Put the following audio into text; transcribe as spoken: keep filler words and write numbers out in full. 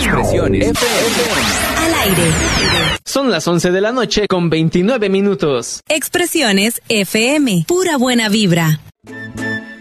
Expresiones F M. Al aire. Son las once de la noche con veintinueve minutos. Expresiones F M. Pura buena vibra.